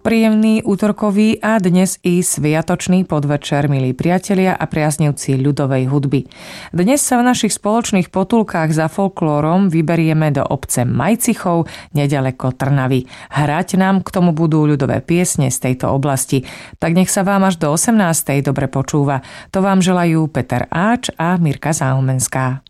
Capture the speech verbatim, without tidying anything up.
Príjemný útorkový a dnes i sviatočný podvečer, milí priatelia a priaznivci ľudovej hudby. Dnes sa v našich spoločných potulkách za folklórom vyberieme do obce Majcichov, nedaleko Trnavy. Hrať nám k tomu budú ľudové piesne z tejto oblasti. Tak nech sa vám až do osemnástej dobre počúva. To vám želajú Peter Áč a Mirka Záhumenská.